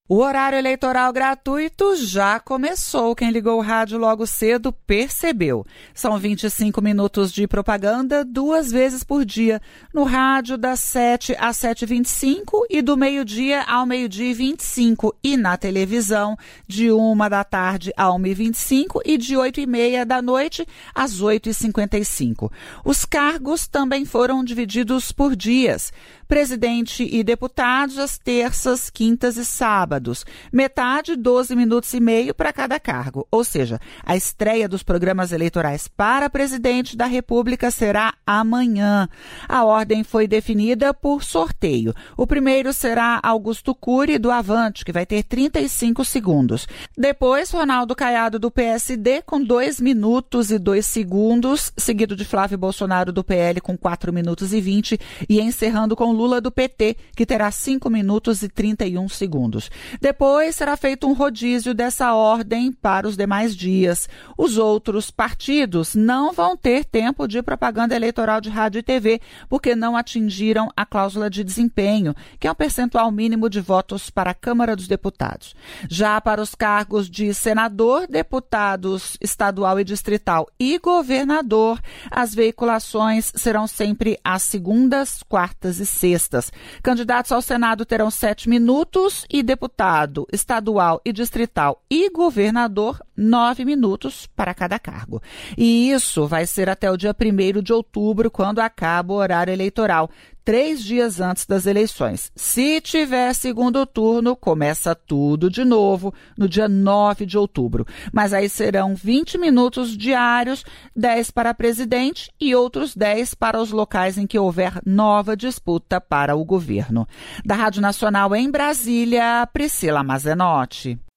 O horário eleitoral gratuito já começou. Quem ligou o rádio logo cedo percebeu. São 25 minutos de propaganda 2 vezes por dia. No rádio das 7 às 7h25 e do meio-dia ao meio-dia e 25. E na televisão de 1 da tarde a 1h25 e de 8h30 da noite às 8h55. Os cargos também foram divididos por dias. Presidente e deputados às terças, quintas e sábados. Metade, 12 minutos e meio para cada cargo. Ou seja, a estreia dos programas eleitorais para presidente da República será amanhã. A ordem foi definida por sorteio. O primeiro será Augusto Cury, do Avante, que vai ter 35 segundos. Depois, Ronaldo Caiado, do PSD, com 2 minutos e 2 segundos, seguido de Flávio Bolsonaro, do PL, com 4 minutos e 20, e encerrando com Lula, do PT, que terá 5 minutos e 31 segundos. Depois será feito um rodízio dessa ordem para os demais dias. Os outros partidos não vão ter tempo de propaganda eleitoral de rádio e TV, porque não atingiram a cláusula de desempenho, que é um percentual mínimo de votos para a Câmara dos Deputados. Já para os cargos de senador, deputados estadual e distrital e governador, as veiculações serão sempre às segundas, quartas e sextas. Candidatos ao Senado terão 7 minutos e deputado estadual e distrital e governador 9 minutos para cada cargo. E isso vai ser até o dia 1º de outubro, quando acaba o horário eleitoral, 3 dias antes das eleições. Se tiver segundo turno, começa tudo de novo no dia 9 de outubro. Mas aí serão 20 minutos diários, 10 para presidente e outros 10 para os locais em que houver nova disputa para o governo. Da Rádio Nacional em Brasília, Priscila Mazenotti.